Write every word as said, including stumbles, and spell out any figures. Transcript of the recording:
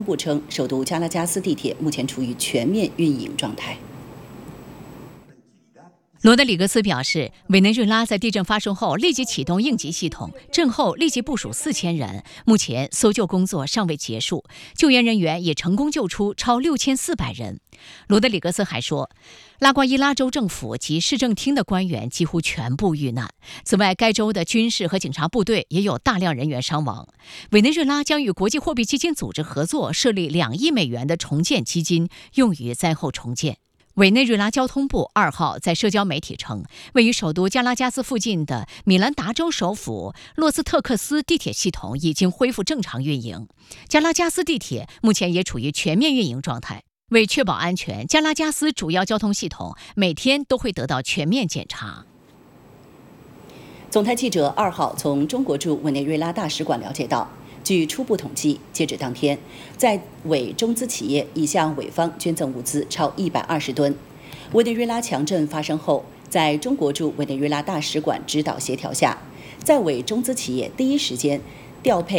部称，首都加拉加斯地铁目前处于全面运营状态。 罗德里格斯表示，委内瑞拉在地震发生后立即启动应急系统，震后立即部署四千人。目前搜救工作尚未结束，救援人员也成功救出超六千四百人。罗德里格斯还说，拉瓜伊拉州政府及市政厅的官员几乎全部遇难。此外，该州的军事和警察部队也有大量人员伤亡。委内瑞拉将与国际货币基金组织合作，设立两亿美元的重建基金，用于灾后重建。委内瑞拉交通部二号在社交媒体称，位于首都加拉加斯附近的米兰达州首府洛斯特克斯地铁系统已经恢复正常运营。加拉加斯地铁目前也处于全面运营状态。为确保安全，加拉加斯主要交通系统每天都会得到全面检查。 总台记者二号从中国驻委内瑞拉大使馆了解到，据初步统计，截止当天，在委中资企业已向委方捐赠物资超一百二十吨。委内瑞拉强震发生后，在中国驻委内瑞拉大使馆指导协调下，在委中资企业第一时间调配